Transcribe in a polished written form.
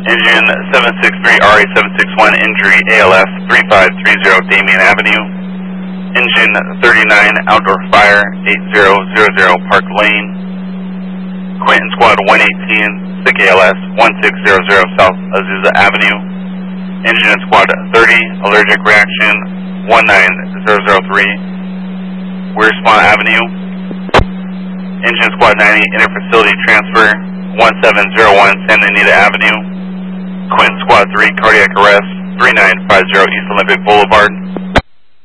Engine 763 RA761 injury ALS 3530 Damien Avenue. Engine 39 outdoor fire 8000 Park Lane. Quentin Squad 118 SIC ALS 1600 South Azusa Avenue. Engine Squad 30 allergic reaction 19003 Wearspawn Avenue. Engine Squad 90 interfacility transfer 1701 Santa Anita Avenue. Quentin Squad 3 cardiac arrest 3950 East Olympic Boulevard.